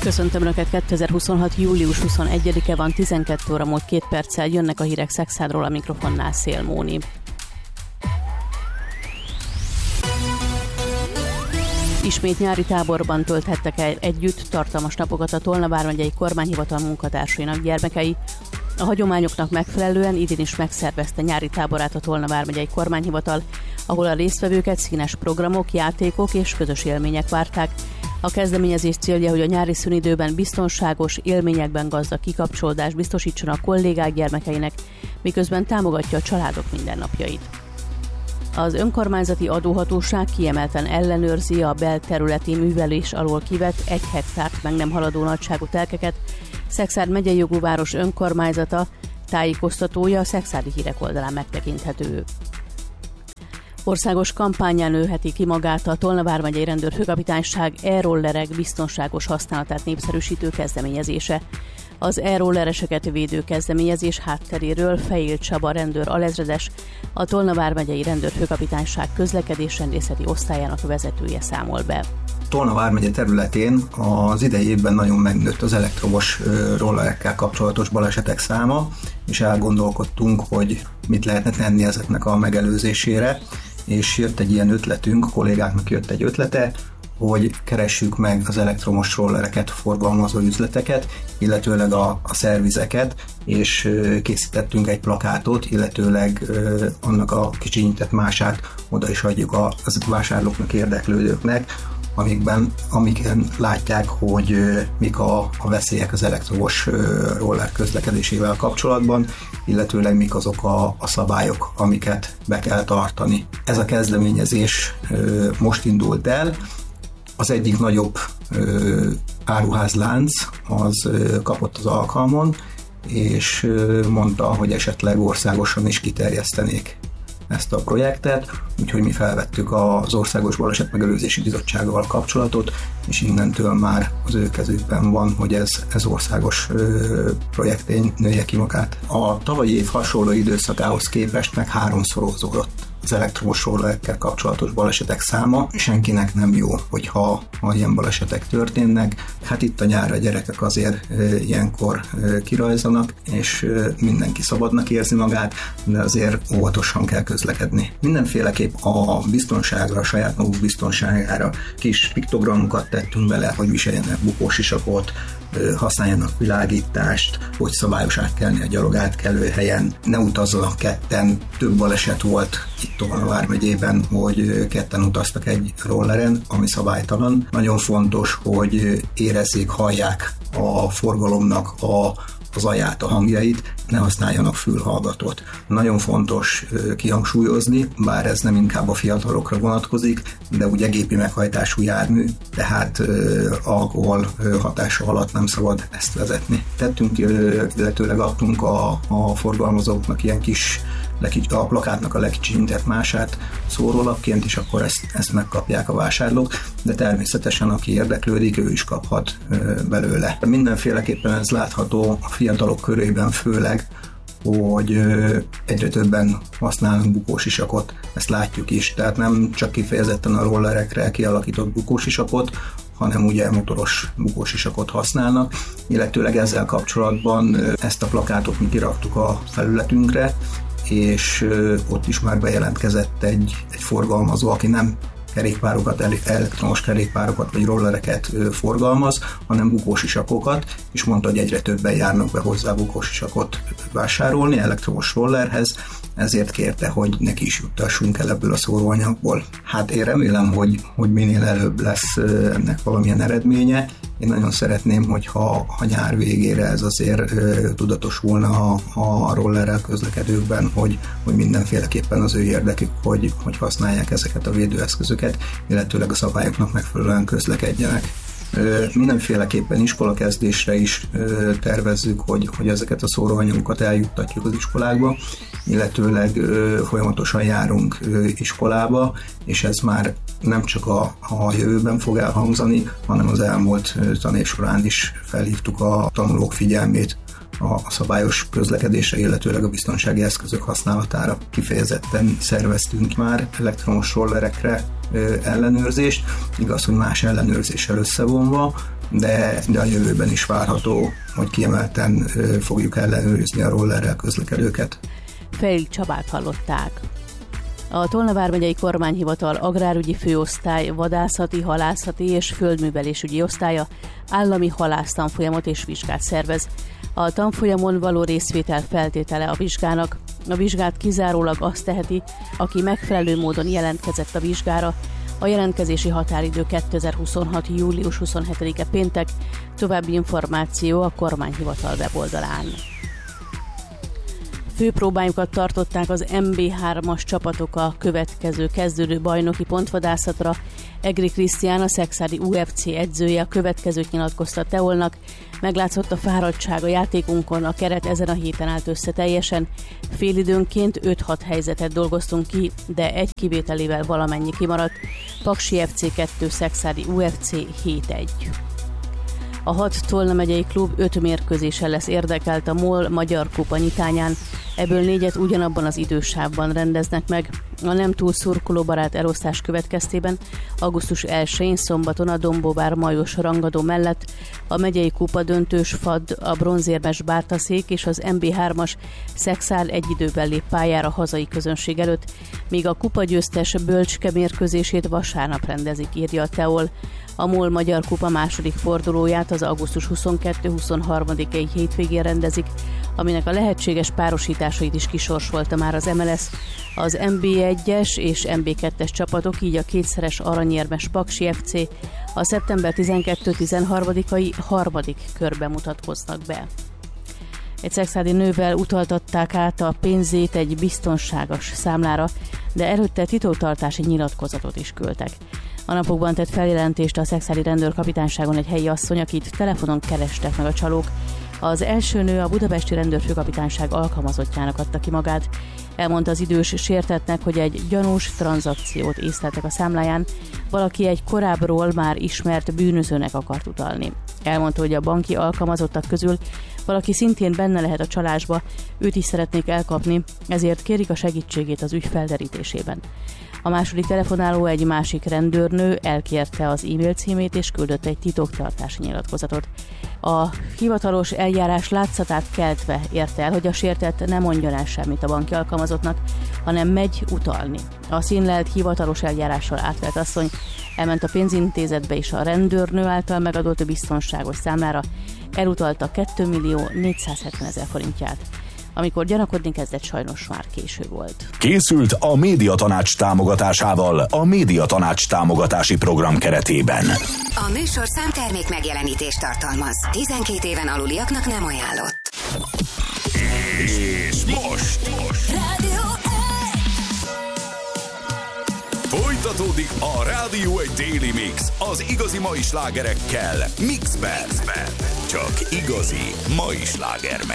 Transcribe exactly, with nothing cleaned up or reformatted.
Köszöntöm Önöket, kétezer-huszonhat. július huszonegyedike van, tizenkét óra múlt két perccel, jönnek a hírek Szekszádról, a mikrofonnál Szél Móni. Ismét nyári táborban tölthettek el együtt tartalmas napokat a Tolna vármegyei kormányhivatal munkatársainak gyermekei. A hagyományoknak megfelelően idén is megszervezte nyári táborát a Tolna vármegyei kormányhivatal, ahol a résztvevőket színes programok, játékok és közös élmények várták. A kezdeményezés célja, hogy a nyári szünidőben biztonságos, élményekben gazdag kikapcsolódást biztosítson a kollégák gyermekeinek, miközben támogatja a családok mindennapjait. Az önkormányzati adóhatóság kiemelten ellenőrzi a belterületi művelés alól kivett egy hektárt meg nem haladó nagyságú telkeket. Szekszárd megyei jogú város önkormányzata tájékoztatója a Szexárdi Hírek oldalán megtekinthető. Országos kampányán nőheti ki magát a Tolna vármegyei rendőrfőkapitányság e-rollerek biztonságos használatát népszerűsítő kezdeményezése. Az e-rollereseket védő kezdeményezés hátteréről Fejél Csaba rendőr alezredes, a Tolna vármegyei rendőrfőkapitányság közlekedésrendészeti osztályának vezetője számol be. Tolna vármegye területén az idei évben nagyon megnőtt az elektromos rollerekkel kapcsolatos balesetek száma, és elgondolkodtunk, hogy mit lehetne tenni ezeknek a megelőzésére, és jött egy ilyen ötletünk, a kollégáknak jött egy ötlete, hogy keressük meg az elektromos rollereket forgalmazó üzleteket, illetőleg a, a szervizeket, és készítettünk egy plakátot, illetőleg annak a kicsinyített mását oda is adjuk a, az vásárlóknak, érdeklődőknek, amikben, amiken látják, hogy mik a, a veszélyek az elektromos roller közlekedésével kapcsolatban, illetőleg mik azok a, a szabályok, amiket be kell tartani. Ez a kezdeményezés most indult el. Az egyik nagyobb áruházlánc az kapott az alkalmon, és mondta, hogy esetleg országosan is kiterjesztenék ezt a projektet, úgyhogy mi felvettük az Országos Baleset Megelőzési Bizottsággal kapcsolatot, és innentől már az ő kezükben van, hogy ez, ez országos projektén nője ki magát. A tavalyi év hasonló időszakához képest meg háromszorozódott az elektromos rollerekkel kapcsolatos balesetek száma. Senkinek nem jó, hogyha ha ilyen balesetek történnek. Hát itt a nyárra gyerekek azért e, ilyenkor e, kirajzanak, és e, mindenki szabadnak érzi magát, de azért óvatosan kell közlekedni. Mindenféleképp a biztonságra, a saját maguk biztonságára kis piktogramokat tettünk bele, hogy viseljenek bukósisakot, használjanak világítást, hogy szabályos átkelni a gyalog átkelő helyen, ne utazzanak ketten. Több baleset volt itt Tolna vármegyében, hogy ketten utaztak egy rolleren, ami szabálytalan. Nagyon fontos, hogy érezzék, hallják a forgalomnak a az aját, a hangjait, ne használjanak fülhallgatót. Nagyon fontos kihangsúlyozni, bár ez nem inkább a fiatalokra vonatkozik, de ugye gépi meghajtású jármű, tehát alkohol hatása alatt nem szabad ezt vezetni. Tettünk, illetőleg adtunk a, a forgalmazóknak ilyen kis, a plakátnak a legkicsinyített mását szórólapként, és akkor ezt, ezt megkapják a vásárlók, de természetesen aki érdeklődik, ő is kaphat belőle. Mindenféleképpen ez látható a fiatalok körében főleg, hogy egyre többen használnak bukósisakot, ezt látjuk is, tehát nem csak kifejezetten a rollerekre kialakított bukósisakot, hanem ugye motoros bukósisakot használnak, illetőleg ezzel kapcsolatban ezt a plakátot mi kiraktuk a felületünkre, és ott is már bejelentkezett egy, egy forgalmazó, aki nem kerékpárokat, elektromos kerékpárokat vagy rollereket forgalmaz, hanem bukósisakokat, és mondta, hogy egyre többen járnak be hozzá bukósisakot vásárolni elektromos rollerhez, ezért kérte, hogy neki is juttassunk el ebből a szóróanyagból. Hát én remélem, hogy, hogy minél előbb lesz ennek valamilyen eredménye. Én nagyon szeretném, hogyha a nyár végére ez azért ö, tudatosulna a, a rollerrel közlekedőkben, hogy, hogy mindenféleképpen az ő érdekük, hogy, hogy használják ezeket a védőeszközöket, illetőleg a szabályoknak megfelelően közlekedjenek. Ö, mindenféleképpen iskolakezdésre is ö, tervezzük, hogy, hogy ezeket a szóróanyagokat eljuttatjuk az iskolákba, illetőleg ö, folyamatosan járunk ö, iskolába, és ez már nem csak a, a jövőben fog elhangzani, hanem az elmúlt tanév során is felhívtuk a tanulók figyelmét a szabályos közlekedésre, illetőleg a biztonsági eszközök használatára. Kifejezetten szerveztünk már elektromos rollerekre ellenőrzést, igaz, hogy más ellenőrzéssel összevonva, de, de a jövőben is várható, hogy kiemelten fogjuk ellenőrizni a rollerrel közlekedőket. Fejlik Csabát hallották. A Tolna vármegyei kormányhivatal agrárügyi főosztály, vadászati, halászati és földművelésügyi osztálya állami halásztanfolyamot és vizsgát szervez. A tanfolyamon való részvétel feltétele a vizsgának. A vizsgát kizárólag azt teheti, aki megfelelő módon jelentkezett a vizsgára. A jelentkezési határidő kétezer-huszonhat. július huszonhetedike péntek, további információ a kormányhivatal weboldalán. Főpróbájukat tartották az em bé hármas csapatok a következő kezdődő bajnoki pontvadászatra. Egri Krisztián, a Szexádi u ef cé edzője a következőt nyilatkozta Teolnak. Meglátszott a fáradtság a játékunkon, a keret ezen a héten állt össze teljesen. Félidőnként öt-hat helyzetet dolgoztunk ki, de egy kivételével valamennyi kimaradt. Paksi ef cé kettő, Szexádi u ef cé hét egy. A hat Tolna megyei klub öt mérkőzésen lesz érdekelt a MOL Magyar Kupa nyitányán, ebből négyet ugyanabban az idősávban rendeznek meg. A nem túl szurkolóbarát elosztás következtében augusztus elsején szombaton a Dombóvár Majos rangadó mellett a megyei kupa döntős FAD, a bronzérmes Bártaszék és az em bé hármas Szexárd egy időben lép pályára hazai közönség előtt, míg a kupa győztes Bölcske mérkőzését vasárnap rendezik, írja a Teol. A MOL Magyar Kupa második fordulóját az augusztus huszonkettő-huszonharmadikai hétvégén rendezik, aminek a lehetséges párosításait is kisorsolta már az em el es. Az em bé egyes és em bé kettes csapatok, így a kétszeres aranyérmes Paksi ef cé a szeptember tizenkettő-tizenharmadikai harmadik körbe mutatkoznak be. Egy szexádi nővel utaltatták át a pénzét egy biztonságos számlára, de előtte titoktartási nyilatkozatot is küldtek. A napokban tett feljelentést a szexádi rendőrkapitányságon egy helyi asszony, akit telefonon kerestek meg a csalók. Az első nő a budapesti rendőrfőkapitányság alkalmazottjának adta ki magát. Elmondta az idős sértettnek, hogy egy gyanús tranzakciót észleltek a számláján, valaki egy korábbról már ismert bűnözőnek akart utalni. Elmondta, hogy a banki alkalmazottak közül valaki szintén benne lehet a csalásba, őt is szeretnék elkapni, ezért kérik a segítségét az ügy felderítésében. A második telefonáló, egy másik rendőrnő elkérte az e-mail címét és küldött egy titoktartási nyilatkozatot. A hivatalos eljárás látszatát keltve érte el, hogy a sértett nem mondjon el semmit a banki alkalmazottnak, hanem megy utalni. A színlelt hivatalos eljárással átvett asszony elment a pénzintézetbe és a rendőrnő által megadott biztonságos számlára elutalta kétmillió négyszázhetvenezer forintját. Amikor gyanakodni kezdett, sajnos már késő volt. Készült a Médiatanács támogatásával a Médiatanács támogatási program keretében. A műsorszám termék megjelenítést tartalmaz. tizenkét éven aluliaknak nem ajánlott. És most, most. Rádió Folytatódik a Rádió egy Daily Mix az igazi mai slágerekkel Mixben. Csak igazi mai sláger